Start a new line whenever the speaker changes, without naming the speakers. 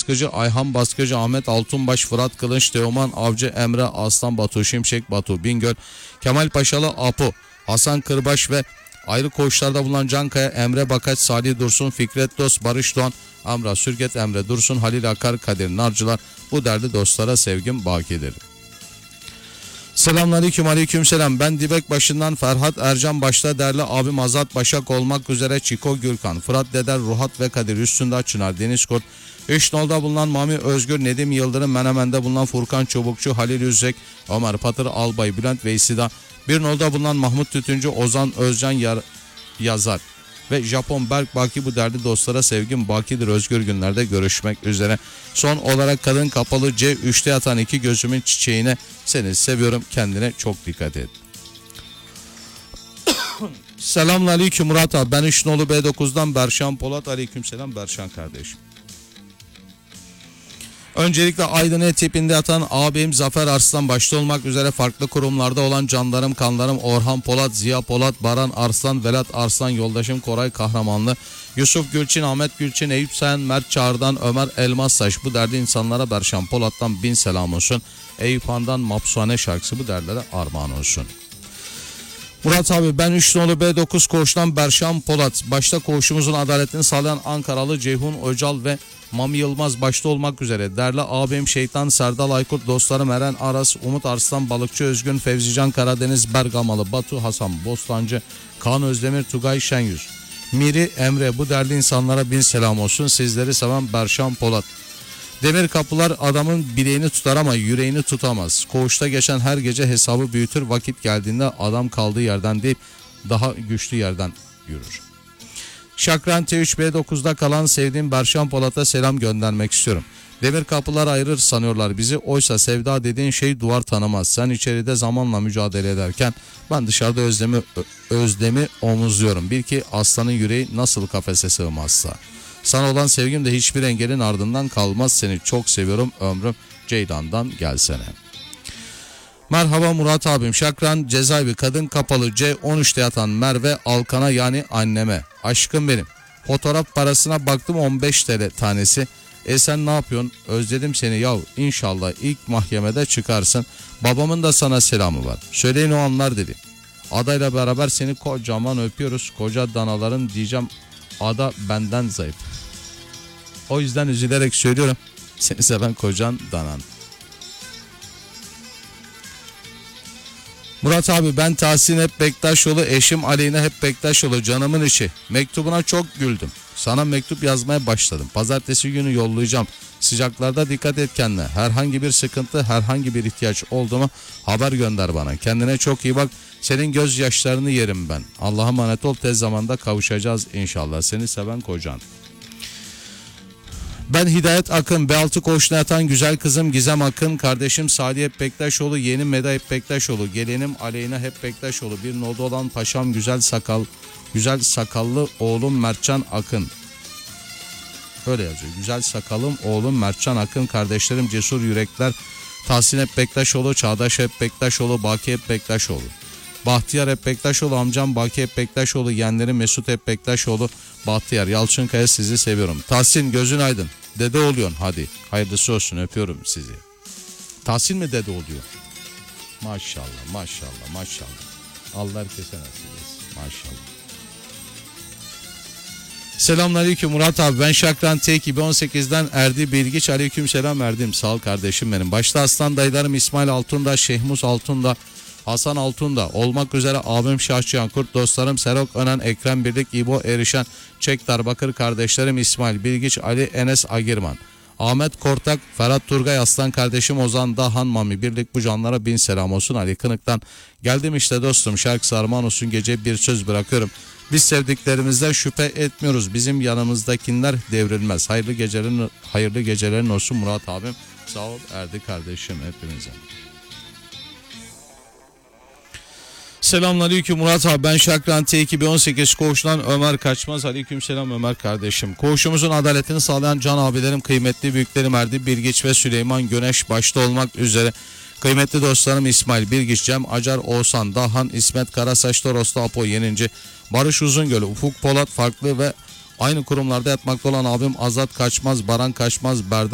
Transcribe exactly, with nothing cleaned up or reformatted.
Baskıcı, Ayhan Baskıcı, Ahmet Altunbaş, Fırat Kılınç, Teoman Avcı, Emre Aslan, Batu Şimşek, Batu Bingöl, Kemal Paşalı, Apo, Hasan Kırbaş ve ayrı koğuşlarda bulunan Cankaya, Emre Bakaç, Salih Dursun, Fikret Dost, Barış Doğan, Amra Sürget, Emre Dursun, Halil Akar, Kadir Narcılar, bu derdi dostlara sevgim bakidir. Selamünaleyküm, aleykümselam. Ben Dibek başından Ferhat Ercan başta değerli abim Azat Başak olmak üzere Çiko Gürkan, Fırat Deder, Ruhat ve Kadir Üstünda, Çınar Deniz Kurt, İşnol'da bulunan Mami Özgür, Nedim Yıldırım, Menemen'de bulunan Furkan Çubukçu, Halil Üzek, Ömer Patır, Albay, Bülent Veysida, Bir Nol'da bulunan Mahmut Tütüncü, Ozan Özcan Yar Yazar ve Japon Berk Baki, bu derdi dostlara sevgim bakidir. Özgür günlerde görüşmek üzere. Son olarak kadın kapalı C üçte yatan iki gözümün çiçeğine, seni seviyorum, kendine çok dikkat et. Selamünaleyküm Murat abi, ben üç nolu B dokuzdan Berşan Polat. Aleykümselam Berşan kardeşim. Öncelikle Aydın tipinde yatan ağabeyim Zafer Arslan başta olmak üzere farklı kurumlarda olan canlarım, kanlarım Orhan Polat, Ziya Polat, Baran Arslan, Velat Arslan, yoldaşım Koray Kahramanlı, Yusuf Gülçin, Ahmet Gülçin, Eyüp Sayan, Mert Çağrı'dan Ömer Elmastaş, bu derdi insanlara Berşan Polat'tan bin selam olsun. Eyüp Han'dan Mapsuhane şarkısı bu derlere armağan olsun. Murat abi, ben üç nolu B dokuz koğuştan Berşan Polat. Başta koğuşumuzun adaletini sağlayan Ankaralı Ceyhun Öcal ve Mami Yılmaz başta olmak üzere değerli abim Şeytan Serdal Aykurt, dostlarım Eren Aras, Umut Arslan, Balıkçı Özgün, Fevzican Karadeniz, Bergamalı, Batu Hasan Bostancı, Kaan Özdemir, Tugay Şenyüz, Miri Emre, bu derdi insanlara bin selam olsun. Sizleri seven Berşan Polat. Demir kapılar adamın bileğini tutar ama yüreğini tutamaz. Koğuşta geçen her gece hesabı büyütür. Vakit geldiğinde adam kaldığı yerden değil, daha güçlü yerden yürür. Şakran T üç B dokuzda kalan sevdiğim Berşan Polat'a selam göndermek istiyorum. Demir kapılar ayırır sanıyorlar bizi. Oysa sevda dediğin şey duvar tanımaz. Sen içeride zamanla mücadele ederken ben dışarıda özlemi özlemi omuzluyorum. Bil ki aslanın yüreği nasıl kafese sığmazsa. Sana olan sevgim de hiçbir engelin ardından kalmaz. Seni çok seviyorum ömrüm. Ceylan'dan gelsene. Merhaba Murat abim. Şakran Cezaevi kadın kapalı C on üçte yatan Merve Alkan'a, yani anneme. Aşkım benim. Fotoğraf parasına baktım on beş TL tanesi. E sen ne yapıyorsun? Özledim seni yav. İnşallah ilk mahkemede çıkarsın. Babamın da sana selamı var. Söyleyin o anlar dedi. Adayla beraber seni kocaman öpüyoruz. Koca danaların diyeceğim. Ada benden zayıf. O yüzden üzülerek söylüyorum. Seni seven kocan danan. Murat abi, ben Tahsin hep Bektaşoğlu, eşim Aleyna hep Bektaşoğlu, canımın içi. Mektubuna çok güldüm. Sana mektup yazmaya başladım. Pazartesi günü yollayacağım. Sıcaklarda dikkat et kendine. Herhangi bir sıkıntı, herhangi bir ihtiyaç oldu mu haber gönder bana. Kendine çok iyi bak. Senin gözyaşlarını yerim ben. Allah'a emanet ol. Tez zamanda kavuşacağız inşallah. Seni seven kocan. Ben Hidayet Akın, B altı koğuşuna yatan güzel kızım Gizem Akın, kardeşim Salih hep Bektaşoğlu, yeğenim Meda hep Bektaşoğlu, gelinim Aleyna hep Bektaşoğlu, bir nolda olan paşam güzel sakal, güzel sakallı oğlum Mertcan Akın. Öyle yazıyor. Güzel sakalım oğlum Mertcan Akın, kardeşlerim Cesur Yürekler, Tahsin hep Bektaşoğlu, Çağdaş hep Bektaşoğlu, Baki hep Bektaşoğlu. Bahtiyar hep Bektaşoğlu, amcam Baki hep Bektaşoğlu, yeğenlerim Mesut hep Bektaşoğlu, Bahtiyar Yalçınkaya, sizi seviyorum. Tahsin gözün aydın. Dede oluyorsun hadi. Hayırlısı olsun, öpüyorum sizi. Tahsin mi dede oluyor? Maşallah maşallah maşallah. Allah herkese nasip etsin. Maşallah. Selamünaleyküm Murat abi, ben Şakran T iki on sekizden Erdi Bilgiç. Aleykümselam Erdim, sağ ol kardeşim benim. Başta aslan dayılarım İsmail Altunda, Şehmus Altunda, Hasan Altunda olmak üzere abim Şahçıyan Kurt, dostlarım Serok Önen, Ekrem Birlik, İbo Erişen, Çek Darbakır, kardeşlerim İsmail Bilgiç, Ali Enes Agirman, Ahmet Kortak, Ferhat Turgay, aslan kardeşim Ozan Dahan, Mami Birlik, bu canlara bin selam olsun. Ali Kınık'tan geldim işte dostum, şarkısı armağan olsun, gece bir söz bırakıyorum. Biz sevdiklerimizden şüphe etmiyoruz. Bizim yanımızdakiler devrilmez. Hayırlı gecelerin, hayırlı gecelerin olsun Murat abim. Sağ ol Erdi kardeşim hepinize. Selamünaleyküm Murat abi, ben Şakran T iki on sekiz koğuşundan Ömer Kaçmaz. Aleykümselam Ömer kardeşim. Koğuşumuzun adaletini sağlayan can abilerim, kıymetli büyüklerim Erdi Bilgiç ve Süleyman Güneş başta olmak üzere kıymetli dostlarım İsmail Bilgiç, Cem Acar, Oğuzhan Dahan, İsmet Karasaç, Toros'ta Apo Yeninci, Barış Uzungöl, Ufuk Polat, farklı ve aynı kurumlarda yatmakta olan abim Azat Kaçmaz, Baran Kaçmaz, Berdan